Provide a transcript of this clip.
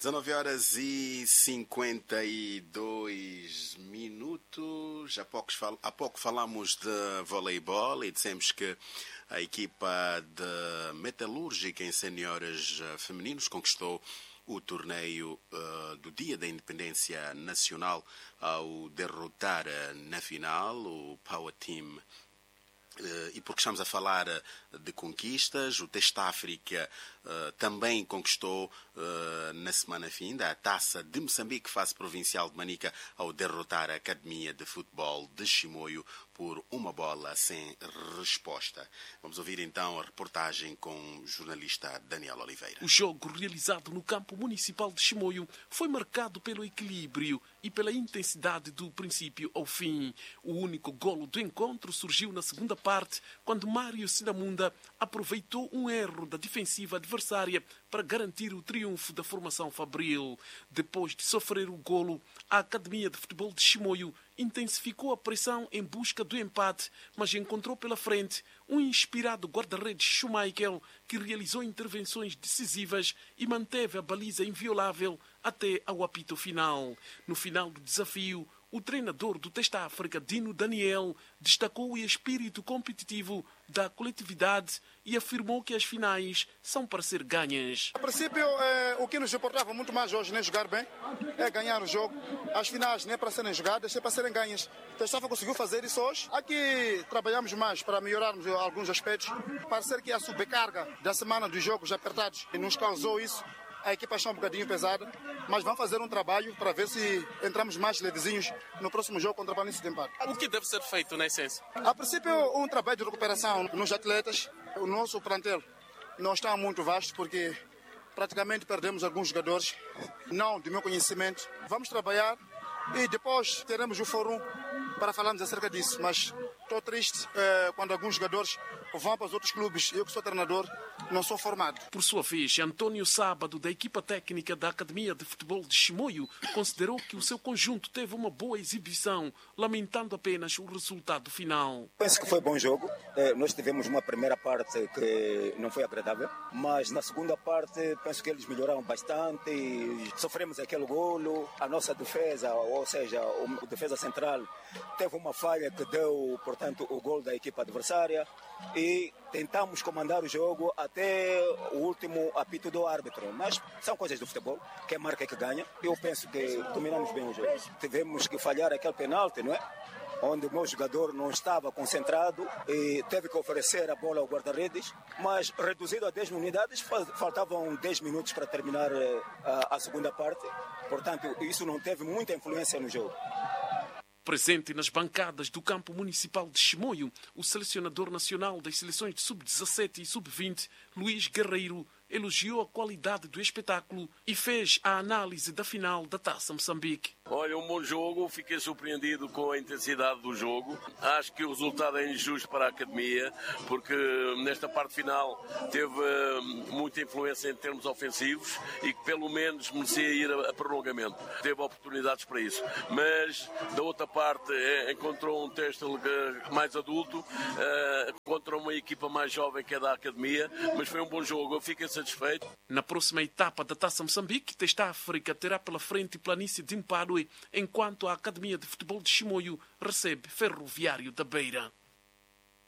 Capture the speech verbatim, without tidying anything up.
dezenove horas e cinquenta e dois minutos. Há pouco, há pouco falamos de voleibol e dissemos que a equipa de Metalúrgica em seniores femininos conquistou o torneio uh, do Dia da Independência Nacional ao derrotar uh, na final o Power Team. Uh, e porque estamos a falar uh, de conquistas, o Teste África uh, também conquistou uh, na semana finda a Taça de Moçambique, fase provincial de Manica, ao derrotar a Academia de Futebol de Chimoio por uma bola sem resposta. Vamos ouvir então a reportagem com o jornalista Daniel Oliveira. O jogo realizado no campo municipal de Chimoio foi marcado pelo equilíbrio e pela intensidade do princípio ao fim. O único golo do encontro surgiu na segunda parte, quando Mário Sinamunda aproveitou um erro da defensiva adversária para garantir o triunfo da formação fabril. Depois de sofrer o golo, a Academia de Futebol de Chimoio intensificou a pressão em busca do empate, mas encontrou pela frente um inspirado guarda-redes Schumacher, que realizou intervenções decisivas e manteve a baliza inviolável até ao apito final. No final do desafio, o treinador do Teste África, Dino Daniel, destacou o espírito competitivo da coletividade e afirmou que as finais são para ser ganhas. A princípio, é, o que nos importava muito mais hoje, nem jogar bem, é ganhar o jogo. As finais nem é para serem jogadas, é para serem ganhas. O Teste África conseguiu fazer isso hoje. Aqui trabalhamos mais para melhorarmos alguns aspectos. Parece que a sobrecarga da semana dos jogos apertados nos causou isso. A equipa está um bocadinho pesada, mas vamos fazer um trabalho para ver se entramos mais levezinhos no próximo jogo contra a Planície de Empate. O que deve ser feito, na essência? A princípio, um trabalho de recuperação nos atletas. O nosso plantel não está muito vasto, porque praticamente perdemos alguns jogadores, não do meu conhecimento. Vamos trabalhar e depois teremos o fórum para falarmos acerca disso, mas estou triste eh, quando alguns jogadores vão para os outros clubes. Eu que sou treinador, não sou formado. Por sua vez, António Sábado, da equipa técnica da Academia de Futebol de Chimoio, considerou que o seu conjunto teve uma boa exibição, lamentando apenas o resultado final. Penso que foi bom jogo. Eh, nós tivemos uma primeira parte que não foi agradável, mas na segunda parte penso que eles melhoraram bastante. Sofremos aquele golo, a nossa defesa, ou seja, o defesa central, teve uma falha que deu, portanto, o gol da equipa adversária, e tentamos comandar o jogo até o último apito do árbitro, mas são coisas do futebol, que é marca que ganha. Eu penso que dominamos bem o jogo. Tivemos que falhar aquele penalti, não é? Onde o meu jogador não estava concentrado e teve que oferecer a bola ao guarda-redes, mas reduzido a dez unidades, faltavam dez minutos para terminar a, a segunda parte, portanto isso não teve muita influência no jogo. Presente nas bancadas do campo municipal de Chimoio, o selecionador nacional das seleções de sub dezassete e sub vinte, Luís Guerreiro, elogiou a qualidade do espetáculo e fez a análise da final da Taça Moçambique. Olha, um bom jogo, fiquei surpreendido com a intensidade do jogo. Acho que o resultado é injusto para a Academia, porque nesta parte final teve muita influência em termos ofensivos e que pelo menos merecia ir a prolongamento. Teve oportunidades para isso. Mas, da outra parte, encontrou um teste mais adulto, contra uma equipa mais jovem que é da Academia, mas foi um bom jogo, eu fiquei satisfeito. Na próxima etapa da Taça Moçambique, Teste África terá pela frente Planície de Mpadue, enquanto a Academia de Futebol de Chimoio recebe Ferroviário da Beira.